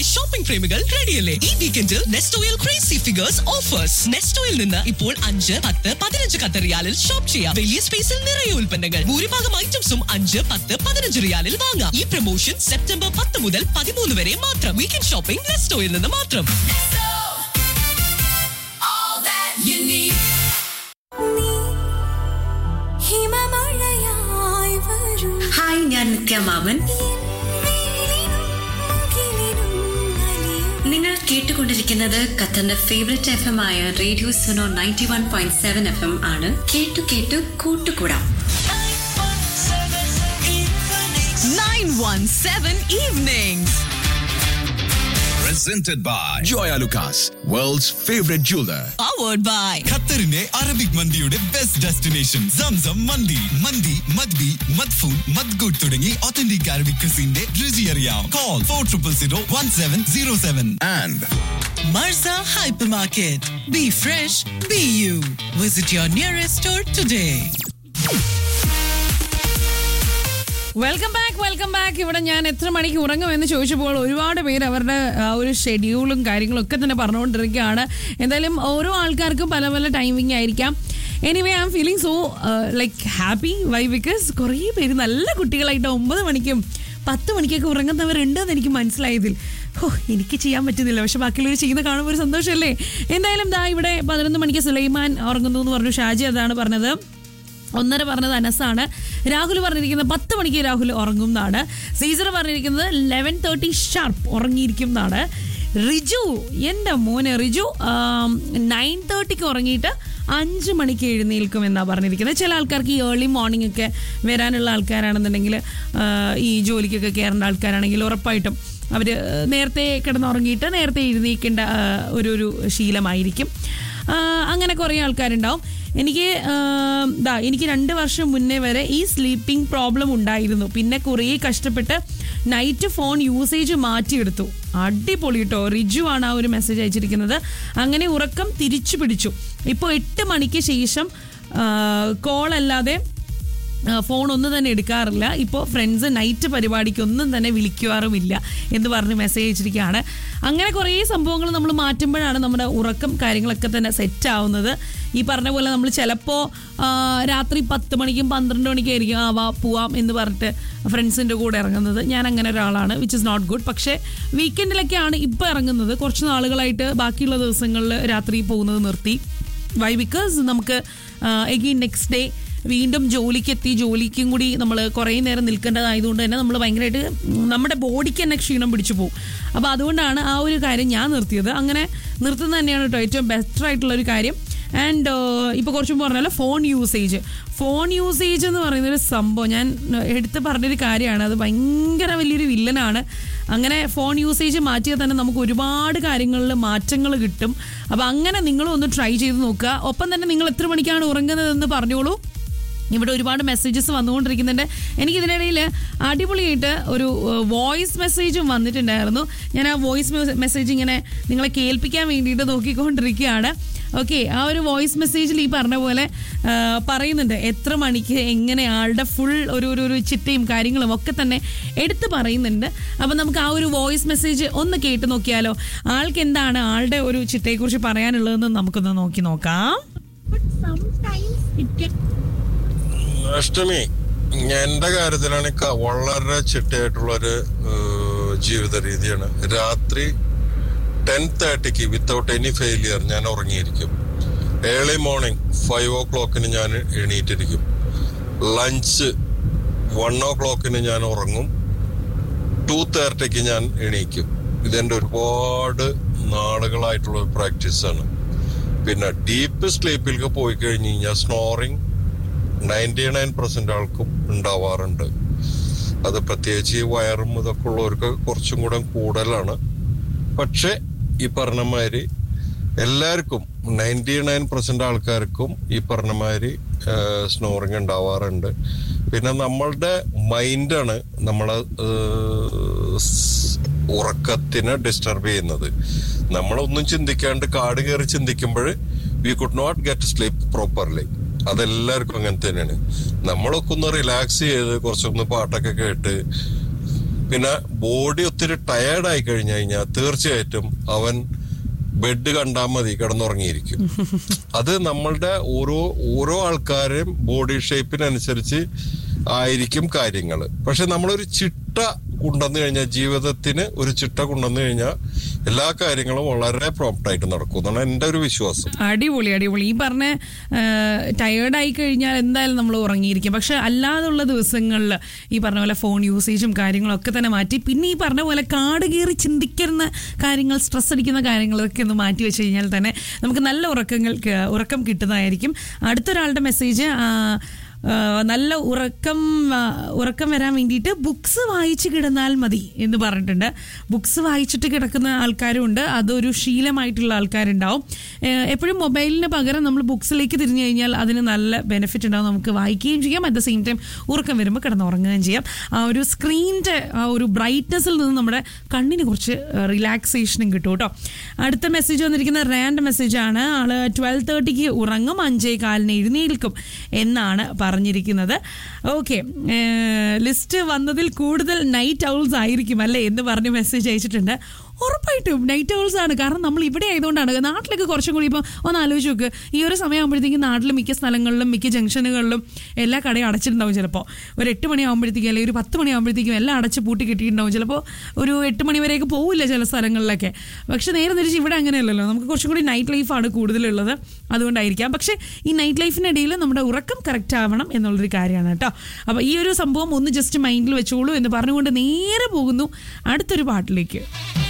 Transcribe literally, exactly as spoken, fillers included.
Shopping പ്രേമികൾ റെഡിയല്ലേ? ഈ വീക്കെൻഡിൽ നെസ്റ്റോയിൽ ക്രേസി ഫിഗേഴ്സ് ഓഫേഴ്സ്. നെസ്റ്റോയിൽ നിന്ന് ഇപ്പോൾ അഞ്ച് പത്ത് പതിനഞ്ച് ഖത്തർ റിയാലിൽ ഷോപ്പ് ചെയ്യാം. വലിയ സ്പേസിൽ നിറയെ ഉൽപ്പന്നങ്ങൾ, ഭൂരിഭാഗം ഐറ്റംസും അഞ്ച് പത്ത് പതിനഞ്ച് റിയാലിൽ വാങ്ങാം. ഈ പ്രൊമോഷൻ സെപ്റ്റംബർ പത്ത് മുതൽ പതിമൂന്ന് വരെ മാത്രം. വീക്കെൻഡ് ഷോപ്പിംഗ് നെസ്റ്റോയിൽ നിന്ന് മാത്രം. ഹായ്, ഞാൻ നിത്യ മാമൻ. നിങ്ങൾ കേട്ടുകൊണ്ടിരിക്കുന്നത് ഖത്തറിന്റെ ഫേവറേറ്റ് എഫ് എം ആയ radio Suno ninety one point seven F M ആണ്. കേട്ടു കേട്ടു കൂട്ടുകൂടാം. nine one seven evenings. Presented by Joya Lucas, world's favorite jeweler. Powered by ഖത്തറിന്റെ അറബിക് മന്തിയുടെ ബെസ്റ്റ് ഡെസ്റ്റിനേഷൻ സംസം മന്തി. മന്തി മദ്ബി മദ്ഫൂൻ മദ്ഗുഡ് തുടങ്ങി ഒത്തന്റിക് അറബിക് ക്രിസിന്റെ രുചി അറിയാം. Call for triple zero one seven zero seven. And Marza Hypermarket. Be fresh, be you. Visit your nearest store today. Welcome back welcome back. ഇവിടെ ഞാൻ എത്ര മണിക്ക് ഉറങ്ങുമെന്ന് ചോദിച്ചപ്പോൾ ഒരുപാട് പേര് അവരുടെ ആ ഒരു ഷെഡ്യൂളും കാര്യങ്ങളും ഒക്കെ തന്നെ പറഞ്ഞുകൊണ്ടിരിക്കുകയാണ്. എന്തായാലും ഓരോ ആൾക്കാർക്കും പല പല ടൈമിംഗ് ആയിരിക്കാം. Anyway I M feeling so like happy. Y? Because കുറേ പേര് നല്ല കുട്ടികളായിട്ട് ഒമ്പത് മണിക്കും പത്ത് മണിക്കൊക്കെ ഉറങ്ങുന്നവരുണ്ടെന്ന് എനിക്ക് മനസ്സിലായതിൽ ഓ എനിക്ക് ചെയ്യാൻ പറ്റുന്നില്ല. പക്ഷെ ബാക്കിയുള്ളവർ ചെയ്യുന്ന കാണുമ്പോൾ ഒരു സന്തോഷമല്ലേ. എന്തായാലും ദാ ഇവിടെ പതിനൊന്ന് മണിക്ക് സുലൈമാൻ ഉറങ്ങുന്നു എന്ന് പറഞ്ഞു. ഷാജി അതാണ് പറഞ്ഞത്. ഒന്നര പറഞ്ഞത് അനസാണ്. രാഹുൽ പറഞ്ഞിരിക്കുന്നത് പത്ത് മണിക്ക് രാഹുൽ ഉറങ്ങും എന്നാണ്. സീസർ പറഞ്ഞിരിക്കുന്നത് ലെവൻ തേർട്ടി ഷാർപ്പ് ഉറങ്ങിയിരിക്കും എന്നാണ്. റിജു, എൻ്റെ മോനെ റിജു നയൻ തേർട്ടിക്ക് ഉറങ്ങിയിട്ട് അഞ്ച് മണിക്ക് എഴുന്നേൽക്കും എന്നാണ് പറഞ്ഞിരിക്കുന്നത്. ചില ആൾക്കാർക്ക് ഈ ഏർലി മോർണിംഗ് ഒക്കെ വരാനുള്ള ആൾക്കാരാണെന്നുണ്ടെങ്കിൽ, ഈ ജോലിക്കൊക്കെ കയറേണ്ട ആൾക്കാരാണെങ്കിൽ ഉറപ്പായിട്ടും അവർ നേരത്തെ കിടന്നുറങ്ങിയിട്ട് നേരത്തെ എഴുന്നേൽക്കേണ്ട ഒരു ഒരു ശീലമായിരിക്കും. അങ്ങനെ കുറേ ആൾക്കാരുണ്ടാവും. എനിക്ക് ദാ എനിക്ക് രണ്ട് വർഷം മുന്നേ വരെ ഈ സ്ലീപ്പിംഗ് പ്രോബ്ലം ഉണ്ടായിരുന്നു. പിന്നെ കുറേ കഷ്ടപ്പെട്ട് നൈറ്റ് ഫോൺ യൂസേജ് മാറ്റിയെടുത്തു. അടിപൊളി കേട്ടോ. റിജു ആണ് ആ ഒരു മെസ്സേജ് അയച്ചിരിക്കുന്നത്. അങ്ങനെ ഉറക്കം തിരിച്ചു പിടിച്ചു. ഇപ്പോൾ എട്ട് മണിക്ക് ശേഷം കോളല്ലാതെ ഫോൺ ഒന്നും തന്നെ എടുക്കാറില്ല. ഇപ്പോൾ ഫ്രണ്ട്സ് നൈറ്റ് പരിപാടിക്കൊന്നും തന്നെ വിളിക്കാറുമില്ല എന്ന് പറഞ്ഞ് മെസ്സേജ് അയച്ചിരിക്കുകയാണ്. അങ്ങനെ കുറേ സംഭവങ്ങൾ നമ്മൾ മാറ്റുമ്പോഴാണ് നമ്മുടെ ഉറക്കം കാര്യങ്ങളൊക്കെ തന്നെ സെറ്റ് ആവുന്നത്. ഈ പറഞ്ഞ പോലെ നമ്മൾ ചിലപ്പോൾ രാത്രി പത്ത് മണിക്കും പന്ത്രണ്ട് മണിക്കായിരിക്കും ആ വാ പോവാം എന്ന് പറഞ്ഞിട്ട് ഫ്രണ്ട്സിൻ്റെ കൂടെ ഇറങ്ങുന്നത്. ഞാൻ അങ്ങനെ ഒരാളാണ്, വിച്ച് ഇസ് നോട്ട് ഗുഡ്. പക്ഷേ വീക്കെൻഡിലൊക്കെയാണ് ഇപ്പോൾ ഇറങ്ങുന്നത്. കുറച്ച് നാളുകളായിട്ട് ബാക്കിയുള്ള ദിവസങ്ങളിൽ രാത്രി പോകുന്നത് നിർത്തി. വൈ? ബിക്കോസ് നമുക്ക് എഗെയിൻ നെക്സ്റ്റ് ഡേ വീണ്ടും ജോലിക്കെത്തി ജോലിക്കും കൂടി നമ്മൾ കുറേ നേരം നിൽക്കേണ്ടതായതുകൊണ്ട് തന്നെ നമ്മൾ ഭയങ്കരമായിട്ട് നമ്മുടെ ബോഡിക്ക് തന്നെ ക്ഷീണം പിടിച്ചു പോകും. അപ്പോൾ അതുകൊണ്ടാണ് ആ ഒരു കാര്യം ഞാൻ നിർത്തിയത്. അങ്ങനെ നിർത്തുന്നത് തന്നെയാണ് കേട്ടോ ഏറ്റവും ബെറ്റർ ആയിട്ടുള്ളൊരു കാര്യം. ആൻഡ് ഇപ്പോൾ കുറച്ചും പറഞ്ഞാൽ ഫോൺ യൂസേജ് ഫോൺ യൂസേജ് എന്ന് പറയുന്നൊരു സംഭവം ഞാൻ എടുത്ത് പറഞ്ഞൊരു കാര്യമാണ്. അത് ഭയങ്കര വലിയൊരു വില്ലനാണ്. അങ്ങനെ ഫോൺ യൂസേജ് മാറ്റിയാൽ തന്നെ നമുക്ക് ഒരുപാട് കാര്യങ്ങളിൽ മാറ്റങ്ങൾ കിട്ടും. അപ്പോൾ അങ്ങനെ നിങ്ങളും ഒന്ന് ട്രൈ ചെയ്ത് നോക്കുക. ഒപ്പം തന്നെ നിങ്ങൾ എത്ര മണിക്കാണ് ഉറങ്ങുന്നതെന്ന് പറഞ്ഞോളൂ. ഇവിടെ ഒരുപാട് മെസ്സേജസ് വന്നുകൊണ്ടിരിക്കുന്നുണ്ട്. എനിക്കിതിനിടയിൽ അടിപൊളിയായിട്ട് ഒരു വോയിസ് മെസ്സേജും വന്നിട്ടുണ്ടായിരുന്നു. ഞാൻ ആ വോയിസ് മെസ്സേജ് ഇങ്ങനെ നിങ്ങളെ കേൾപ്പിക്കാൻ വേണ്ടിയിട്ട് നോക്കിക്കൊണ്ടിരിക്കുകയാണ്. ഓക്കെ, ആ ഒരു വോയിസ് മെസ്സേജിൽ ഈ പറഞ്ഞ പോലെ പറയുന്നുണ്ട് എത്ര മണിക്ക് എങ്ങനെ ആളുടെ ഫുൾ ഒരു ഒരു ചിട്ടയും കാര്യങ്ങളും ഒക്കെ തന്നെ എടുത്ത് പറയുന്നുണ്ട്. അപ്പം നമുക്ക് ആ ഒരു വോയിസ് മെസ്സേജ് ഒന്ന് കേട്ട് നോക്കിയാലോ. ആൾക്ക് എന്താണ് ആളുടെ ഒരു ചിട്ടയെക്കുറിച്ച് പറയാനുള്ളതെന്ന് നമുക്കൊന്ന് നോക്കി നോക്കാം. അഷ്ടമി, എന്റെ കാര്യത്തിലാണ് വളരെ ചിട്ടയായിട്ടുള്ളൊരു ജീവിത രീതിയാണ്. രാത്രി ടെൻ തേർട്ടിക്ക് വിത്തൗട്ട് എനി ഫെയിലിയർ ഞാൻ ഉറങ്ങിയിരിക്കും. ഏർലി മോർണിംഗ് ഫൈവ് ഓ ക്ലോക്കിന് ഞാൻ എണീറ്റിരിക്കും. ലഞ്ച് വൺ ഓ ക്ലോക്കിന് ഞാൻ ഉറങ്ങും. ടു തേർട്ടിക്ക് ഞാൻ എണീക്കും. ഇതെന്റെ ഒരുപാട് നാളുകളായിട്ടുള്ള ഒരു പ്രാക്ടീസാണ്. പിന്നെ ഡീപ്പ് സ്ലീപ്പിലേക്ക് പോയി കഴിഞ്ഞ് കഴിഞ്ഞാൽ സ്നോറിങ് നയൻറ്റി നയൻ പെർസെന്റ് ആൾക്കും ഉണ്ടാവാറുണ്ട്. അത് പ്രത്യേകിച്ച് ഈ വയറും ഇതൊക്കെ ഉള്ളവർക്ക് കുറച്ചും കൂടെ കൂടുതലാണ്. പക്ഷെ ഈ പറഞ്ഞ മാതിരി എല്ലാവർക്കും നയൻറ്റി നയൻ പെർസെന്റ് ആൾക്കാർക്കും ഈ പറഞ്ഞ മാതിരി സ്നോറിങ് ഉണ്ടാവാറുണ്ട്. പിന്നെ നമ്മളുടെ മൈൻഡാണ് നമ്മളെ ഉറക്കത്തിനെ ഡിസ്റ്റർബ് ചെയ്യുന്നത്. നമ്മളൊന്നും ചിന്തിക്കാണ്ട് കാട് കയറി ചിന്തിക്കുമ്പോൾ we could not get sleep properly. അതെല്ലാവർക്കും അങ്ങനെ തന്നെയാണ്. നമ്മളൊക്കെ ഒന്ന് റിലാക്സ് ചെയ്ത് കുറച്ചൊന്ന് പാട്ടൊക്കെ കേട്ട് പിന്നെ ബോഡി ഒത്തിരി ടയേർഡായി കഴിഞ്ഞു കഴിഞ്ഞാൽ തീർച്ചയായിട്ടും അവൻ ബെഡ് കണ്ടാൽ മതി കിടന്നുറങ്ങിയിരിക്കും. അത് നമ്മളുടെ ഓരോ ഓരോ ആൾക്കാരെയും ബോഡി ഷേപ്പിനനുസരിച്ച് ആയിരിക്കും കാര്യങ്ങൾ. പക്ഷെ നമ്മളൊരു ചിട്ട കൊണ്ടുവന്നു കഴിഞ്ഞാൽ, ജീവിതത്തിന് ഒരു ചിട്ട കൊണ്ടുവന്നു കഴിഞ്ഞാൽ എല്ലാ കാര്യങ്ങളും വളരെ പ്രോംപ്റ്റ് ആയിട്ട് നടക്കും എന്നാണ് എൻ്റെ ഒരു വിശ്വാസം. അടിപൊളി അടിപൊളി. ഈ പറഞ്ഞ ടയേർഡായി കഴിഞ്ഞാൽ എന്തായാലും നമ്മൾ ഉറങ്ങിയിരിക്കും. പക്ഷെ അല്ലാതുള്ള ദിവസങ്ങളിൽ ഈ പറഞ്ഞ പോലെ ഫോൺ യൂസേജും കാര്യങ്ങളും ഒക്കെ തന്നെ മാറ്റി, പിന്നെ ഈ പറഞ്ഞ പോലെ കാട് കയറി ചിന്തിക്കുന്ന കാര്യങ്ങൾ, സ്ട്രെസ് അടിക്കുന്ന കാര്യങ്ങളൊക്കെ ഒന്ന് മാറ്റി വെച്ച് കഴിഞ്ഞാൽ തന്നെ നമുക്ക് നല്ല ഉറക്കങ്ങൾ ഉറക്കം കിട്ടുന്നതായിരിക്കും. അടുത്തൊരാളുടെ മെസ്സേജ്, നല്ല ഉറക്കം ഉറക്കം വരാൻ വേണ്ടിയിട്ട് ബുക്സ് വായിച്ച് കിടന്നാൽ മതി എന്ന് പറഞ്ഞിട്ടുണ്ട്. ബുക്സ് വായിച്ചിട്ട് കിടക്കുന്ന ആൾക്കാരും ഉണ്ട്, അതൊരു ശീലമായിട്ടുള്ള ആൾക്കാരുണ്ടാവും. എപ്പോഴും മൊബൈലിന് പകരം നമ്മൾ ബുക്സിലേക്ക് തിരിഞ്ഞു കഴിഞ്ഞാൽ അതിന് നല്ല ബെനിഫിറ്റ് ഉണ്ടാവും. നമുക്ക് വായിക്കുകയും ചെയ്യാം, അറ്റ് ദ സെയിം ടൈം ഉറക്കം വരുമ്പോൾ കിടന്നുറങ്ങുകയും ചെയ്യാം. ആ ഒരു സ്ക്രീനിൻ്റെ ആ ഒരു ബ്രൈറ്റ്നസ്സിൽ നിന്ന് നമ്മുടെ കണ്ണിന് കുറച്ച് റിലാക്സേഷനും കിട്ടും കേട്ടോ. അടുത്ത മെസ്സേജ് വന്നിരിക്കുന്ന റാൻഡ് മെസ്സേജാണ്. ആള് ട്വൽവ് തേർട്ടിക്ക് ഉറങ്ങും, അഞ്ചേ കാലിന് എഴുന്നേൽക്കും എന്നാണ് പറഞ്ഞിരിക്കുന്നത്. ഓക്കെ, ലിസ്റ്റ് വന്നതിൽ കൂടുതൽ നൈറ്റ് ഔൾസ് ആയിരിക്കും അല്ലേ എന്ന് പറഞ്ഞ് മെസ്സേജ് അയച്ചിട്ടുണ്ട്. ഉറപ്പായിട്ടും നൈറ്റ് ഔൾസ് ആണ്. കാരണം നമ്മൾ ഇവിടെ ആയതുകൊണ്ടാണ്. നാട്ടിലൊക്കെ കുറച്ചും കൂടി ഇപ്പം ഒന്ന് ആലോചിച്ച് നോക്ക്, ഈ ഒരു സമയമാകുമ്പോഴത്തേക്കും നാട്ടിൽ മിക്ക സ്ഥലങ്ങളിലും മിക്ക ജംഗ്ഷനുകളിലും എല്ലാ കടയും അടച്ചിട്ടുണ്ടാവും. ചിലപ്പോൾ ഒരു എട്ട് മണിയാകുമ്പോഴത്തേക്കും അല്ലെങ്കിൽ ഒരു പത്ത് മണിയാകുമ്പോഴത്തേക്കും എല്ലാം അടച്ച് പൂട്ടി കിട്ടിയിട്ടുണ്ടാവും. ചിലപ്പോൾ ഒരു എട്ട് മണി വരെയൊക്കെ പോവില്ല ചില സ്ഥലങ്ങളിലൊക്കെ. പക്ഷെ നേരെ തിരിച്ച് ഇവിടെ അങ്ങനെയല്ലല്ലോ, നമുക്ക് കുറച്ചും കൂടി നൈറ്റ് ലൈഫാണ് കൂടുതലുള്ളത്. അതുകൊണ്ടായിരിക്കാം. പക്ഷേ ഈ നൈറ്റ് ലൈഫിനിടയിൽ നമ്മുടെ ഉറക്കം കറക്റ്റ് ആവണം എന്നുള്ളൊരു കാര്യമാണ് കേട്ടോ. അപ്പോൾ ഈ ഒരു സംഭവം ഒന്ന് ജസ്റ്റ് മൈൻഡിൽ വെച്ചോളൂ എന്ന് പറഞ്ഞുകൊണ്ട് നേരെ പോകുന്നു അടുത്തൊരു പാട്ടിലേക്ക്.